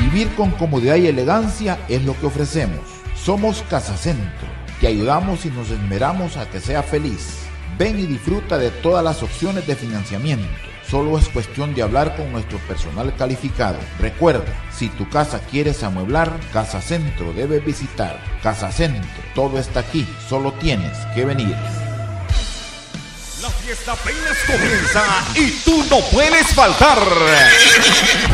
Vivir con comodidad y elegancia es lo que ofrecemos. Somos Casa Centro. Te ayudamos y nos esmeramos a que sea feliz. Ven y disfruta de todas las opciones de financiamiento. Solo es cuestión de hablar con nuestro personal calificado. Recuerda, si tu casa quieres amueblar, Casa Centro debes visitar. Casa Centro, todo está aquí, solo tienes que venir. La fiesta apenas comienza y tú no puedes faltar.